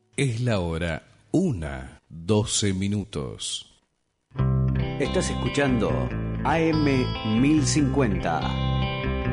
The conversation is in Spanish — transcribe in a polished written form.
Es la hora 1:12. Estás escuchando AM 1050.